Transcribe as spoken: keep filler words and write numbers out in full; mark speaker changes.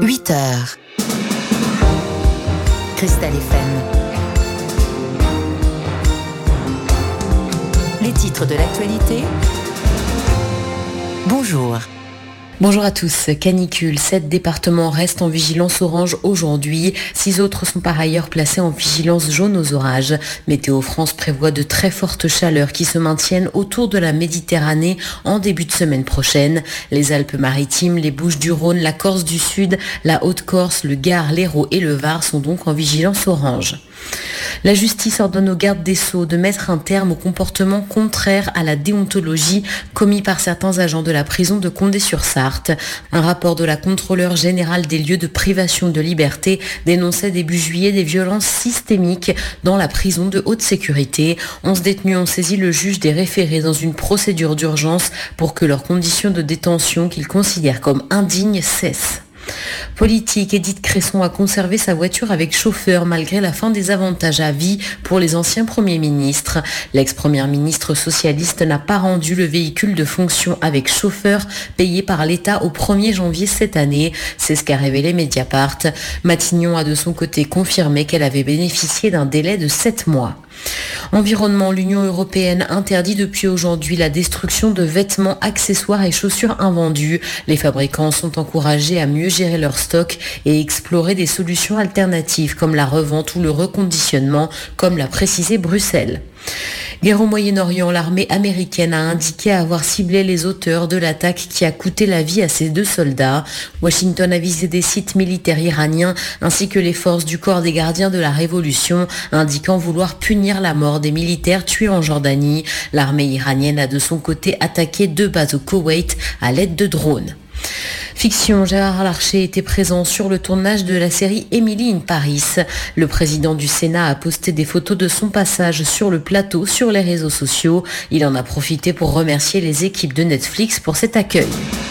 Speaker 1: huit heures. Cristal F M. Les titres de l'actualité. Bonjour.
Speaker 2: Bonjour à tous. Canicule. Sept départements restent en vigilance orange aujourd'hui. Six autres sont par ailleurs placés en vigilance jaune aux orages. Météo France prévoit de très fortes chaleurs qui se maintiennent autour de la Méditerranée en début de semaine prochaine. Les Alpes-Maritimes, les Bouches-du-Rhône, la Corse du Sud, la Haute-Corse, le Gard, l'Hérault et le Var sont donc en vigilance orange. La justice ordonne au garde des Sceaux de mettre un terme aux comportements contraires à la déontologie commis par certains agents de la prison de Condé-sur-Sarthe. Un rapport de la contrôleure générale des lieux de privation de liberté dénonçait début juillet des violences systémiques dans la prison de haute sécurité. Onze détenus ont saisi le juge des référés dans une procédure d'urgence pour que leurs conditions de détention qu'ils considèrent comme indignes cessent. Politique, Édith Cresson a conservé sa voiture avec chauffeur malgré la fin des avantages à vie pour les anciens premiers ministres. L'ex-première ministre socialiste n'a pas rendu le véhicule de fonction avec chauffeur payé par l'État au premier janvier cette année. C'est ce qu'a révélé Mediapart. Matignon a de son côté confirmé qu'elle avait bénéficié d'un délai de sept mois. Environnement, l'Union européenne interdit depuis aujourd'hui la destruction de vêtements, accessoires et chaussures invendus. Les fabricants sont encouragés à mieux gérer leur stock et explorer des solutions alternatives comme la revente ou le reconditionnement, comme l'a précisé Bruxelles. Guerre au Moyen-Orient, l'armée américaine a indiqué avoir ciblé les auteurs de l'attaque qui a coûté la vie à ses deux soldats. Washington a visé des sites militaires iraniens ainsi que les forces du corps des gardiens de la Révolution, indiquant vouloir punir la mort des militaires tués en Jordanie. L'armée iranienne a de son côté attaqué deux bases au Koweït à l'aide de drones. Fiction, Gérard Larcher était présent sur le tournage de la série Emily in Paris. Le président du Sénat a posté des photos de son passage sur le plateau sur les réseaux sociaux. Il en a profité pour remercier les équipes de Netflix pour cet accueil.